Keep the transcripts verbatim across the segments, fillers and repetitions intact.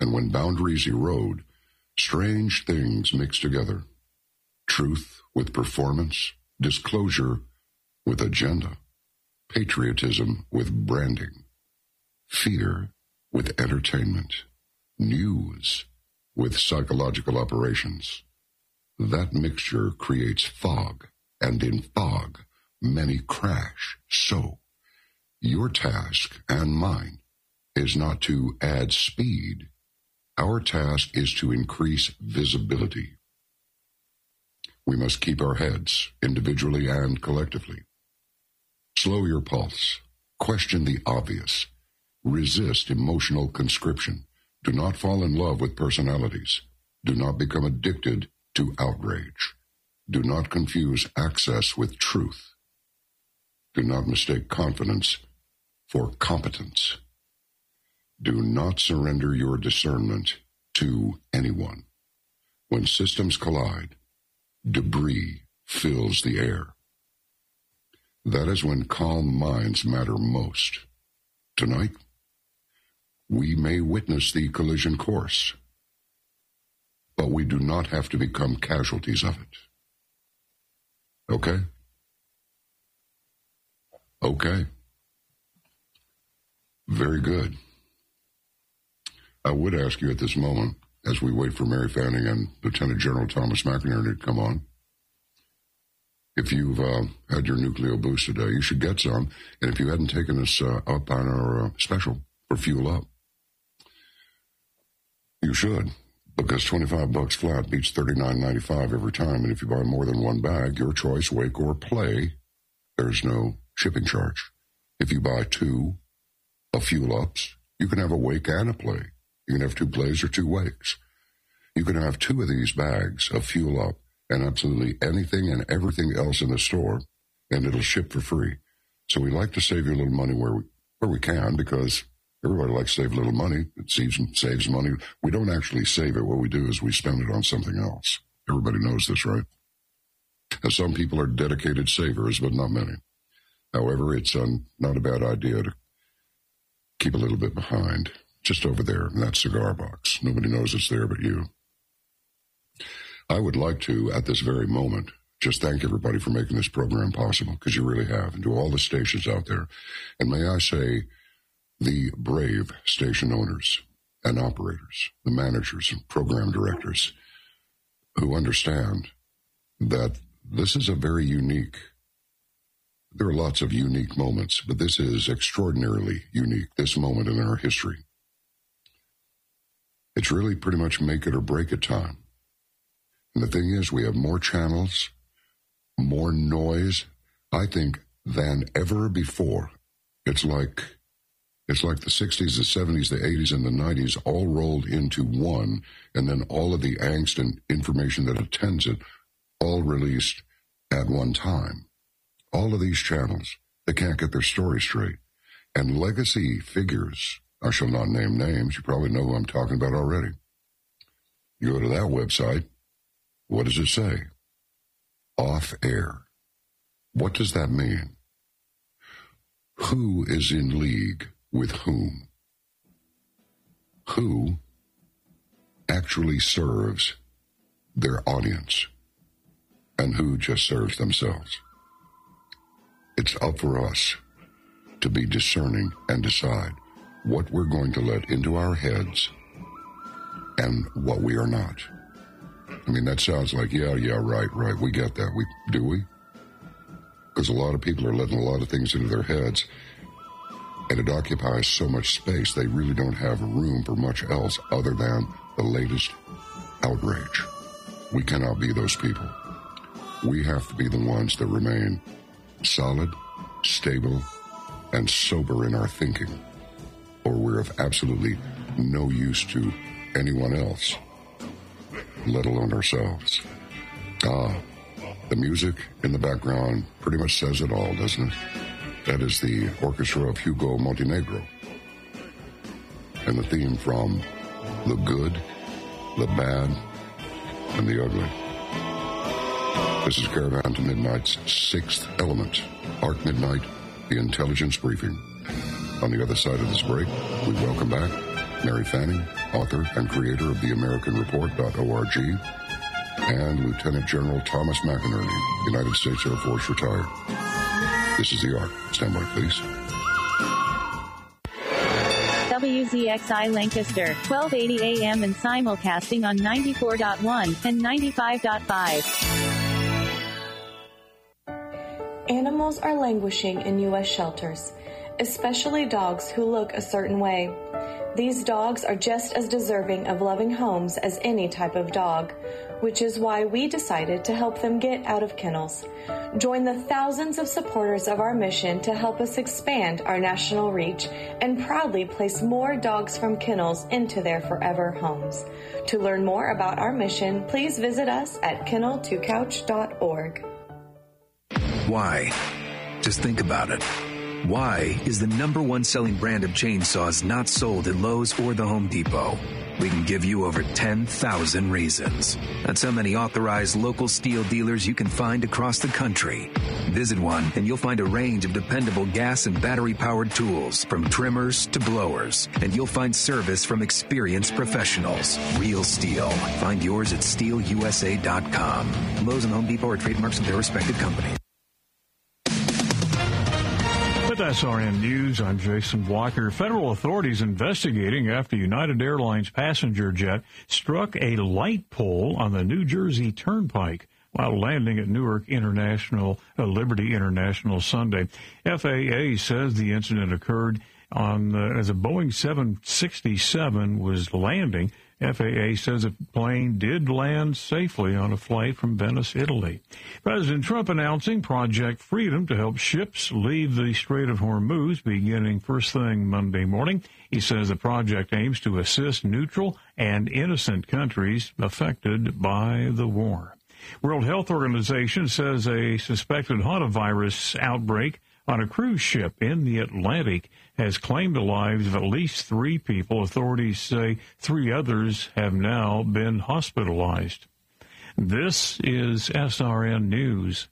And when boundaries erode, strange things mix together. Truth with performance, disclosure with agenda, patriotism with branding, fear with entertainment, news with psychological operations. That mixture creates fog, and in fog, many crash. So, your task and mine is not to add speed. Our task is to increase visibility. We must keep our heads, individually and collectively. Slow your pulse. Question the obvious. Resist emotional conscription. Do not fall in love with personalities. Do not become addicted to outrage. Do not confuse access with truth. Do not mistake confidence for competence. Do not surrender your discernment to anyone. When systems collide, debris fills the air. That is when calm minds matter most. Tonight, we may witness the collision course, but we do not have to become casualties of it. Okay? Okay. Very good. I would ask you at this moment, as we wait for Mary Fanning and Lieutenant General Thomas McInerney to come on, if you've uh, had your Nucleo boost today, you should get some. And if you hadn't taken us uh, up on our uh, special for Fuel Up, you should, because twenty-five bucks flat beats thirty-nine ninety-five every time. And if you buy more than one bag, your choice, wake or play, there's no shipping charge. If you buy two of Fuel Ups, you can have a wake and a play. You can have two plays or two wakes. You can have two of these bags of Fuel Up and absolutely anything and everything else in the store, and it'll ship for free. So we like to save you a little money where we, where we can, because everybody likes to save a little money. It saves, saves money. We don't actually save it. What we do is we spend it on something else. Everybody knows this, right? Now, some people are dedicated savers, but not many. However, it's um, not a bad idea to keep a little bit behind, just over there in that cigar box. Nobody knows it's there but you. I would like to, at this very moment, just thank everybody for making this program possible, because you really have, and to all the stations out there. And may I say, the brave station owners and operators, the managers and program directors, who understand that this is a very unique, there are lots of unique moments, but this is extraordinarily unique, this moment in our history. It's really pretty much make it or break it time. And the thing is, we have more channels, more noise, I think, than ever before. It's like it's like the sixties, the seventies, the eighties, and the nineties all rolled into one, and then all of the angst and information that attends it all released at one time. All of these channels, they can't get their story straight. And legacy figures, I shall not name names, you probably know who I'm talking about already. You go to that website, what does it say? Off air. What does that mean? Who is in league with whom? Who actually serves their audience? And who just serves themselves? It's up for us to be discerning and decide what we're going to let into our heads and what we are not. I mean, that sounds like, yeah, yeah, right, right. We get that. We do we? Because a lot of people are letting a lot of things into their heads, and it occupies so much space, they really don't have room for much else other than the latest outrage. We cannot be those people. We have to be the ones that remain solid, stable, and sober in our thinking, or we're of absolutely no use to anyone else, let alone ourselves. Ah, the music in the background pretty much says it all, doesn't it? That is the orchestra of Hugo Montenegro. And the theme from The Good, The Bad, and The Ugly. This is Caravan to Midnight's Sixth Element. Arc Midnight, the Intelligence Briefing. On the other side of this break, we welcome back Mary Fanning author and creator of the American Report dot org, and Lieutenant General Thomas McInerney, United States Air Force retired. This is The Ark. Stand by, please. W Z X I Lancaster, twelve eighty A M and simulcasting on ninety-four point one and ninety-five point five. Animals are languishing in U S shelters, especially dogs who look a certain way. These dogs are just as deserving of loving homes as any type of dog, which is why we decided to help them get out of kennels. Join the thousands of supporters of our mission to help us expand our national reach and proudly place more dogs from kennels into their forever homes. To learn more about our mission, please visit us at kennel to couch dot org. Why? Just think about it. Why is the number one selling brand of chainsaws not sold at Lowe's or the Home Depot? We can give you over ten thousand reasons. That's how many authorized local steel dealers you can find across the country. Visit one and you'll find a range of dependable gas and battery-powered tools, from trimmers to blowers. And you'll find service from experienced professionals. Real steel. Find yours at steel U S A dot com. Lowe's and Home Depot are trademarks of their respective companies. With S R N News, I'm Jason Walker. Federal authorities investigating after United Airlines passenger jet struck a light pole on the New Jersey Turnpike while landing at Newark International, uh, Liberty International Sunday. F A A says the incident occurred on uh, as a Boeing seven sixty-seven was landing. F A A says the plane did land safely on a flight from Venice, Italy. President Trump announcing Project Freedom to help ships leave the Strait of Hormuz beginning first thing Monday morning. He says the project aims to assist neutral and innocent countries affected by the war. World Health Organization says a suspected hantavirus outbreak on a cruise ship in the Atlantic has claimed the lives of at least three people. Authorities say three others have now been hospitalized. This is S R N News.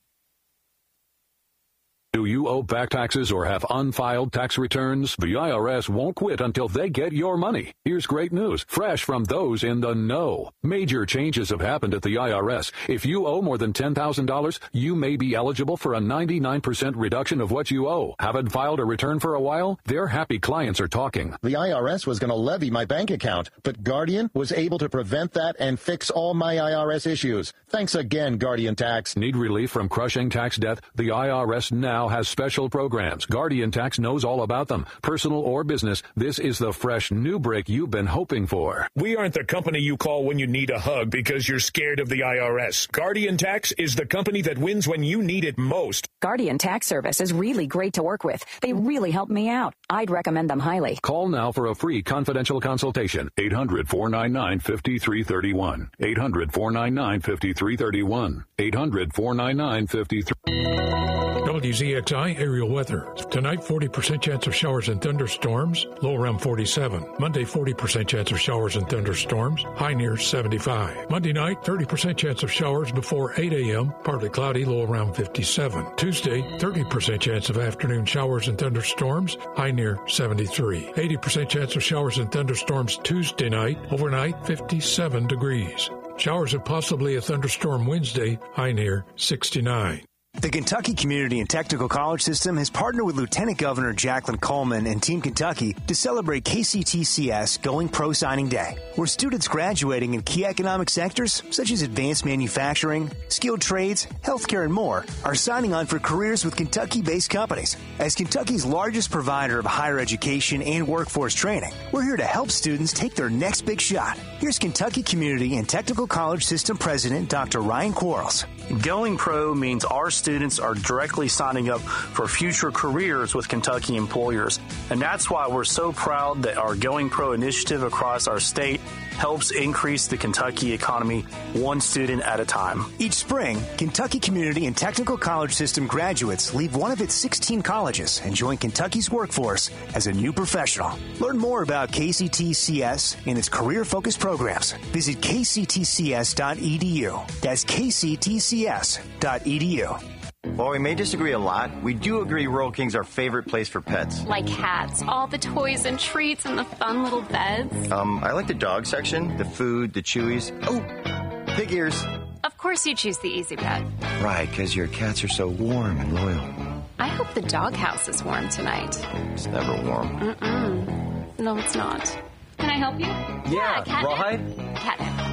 Do you owe back taxes or have unfiled tax returns? The I R S won't quit until they get your money. Here's great news, fresh from those in the know. Major changes have happened at the I R S. If you owe more than ten thousand dollars, you may be eligible for a ninety-nine percent reduction of what you owe. Haven't filed a return for a while? Their happy clients are talking. The I R S was going to levy my bank account, but Guardian was able to prevent that and fix all my I R S issues. Thanks again, Guardian Tax. Need relief from crushing tax debt? The I R S now has special programs. Guardian Tax knows all about them. Personal or business, this is the fresh new break you've been hoping for. We aren't the company you call when you need a hug because you're scared of the I R S. Guardian Tax is the company that wins when you need it most. Guardian Tax Service is really great to work with. They really helped me out. I'd recommend them highly. Call now for a free confidential consultation. eight hundred, four nine nine, five three three one. eight hundred, four nine nine, five three three one. eight hundred, four nine nine, five three three one. W Z X I aerial weather. Tonight, forty percent chance of showers and thunderstorms, low around forty-seven. Monday, forty percent chance of showers and thunderstorms, high near seventy-five. Monday night, thirty percent chance of showers before eight a.m., partly cloudy, low around fifty-seven. Tuesday, thirty percent chance of afternoon showers and thunderstorms, high near seventy-three. eighty percent chance of showers and thunderstorms Tuesday night, overnight fifty-seven degrees. Showers and possibly a thunderstorm Wednesday, high near sixty-nine. The Kentucky Community and Technical College System has partnered with Lieutenant Governor Jacqueline Coleman and Team Kentucky to celebrate K C T C S Going Pro Signing Day, where students graduating in key economic sectors such as advanced manufacturing, skilled trades, healthcare, and more are signing on for careers with Kentucky-based companies. As Kentucky's largest provider of higher education and workforce training, we're here to help students take their next big shot. Here's Kentucky Community and Technical College System President Doctor Ryan Quarles. Going Pro means our students are directly signing up for future careers with Kentucky employers. And that's why we're so proud that our Going Pro initiative across our state helps increase the Kentucky economy one student at a time. Each spring, Kentucky Community and Technical College System graduates leave one of its sixteen colleges and join Kentucky's workforce as a new professional. Learn more about K C T C S and its career-focused programs. Visit k c t c s dot e d u. That's k c t c s dot e d u. While we may disagree a lot, we do agree Rural King's our favorite place for pets. Like cats, all the toys and treats and the fun little beds. Um, I like the dog section, the food, the chewies. Oh, pig ears. Of course you choose the Easy Pet. Right, because your cats are so warm and loyal. I hope the doghouse is warm tonight. It's never warm. Mm-mm. No, it's not. Can I help you? Yeah, yeah Rawhide? Catnip.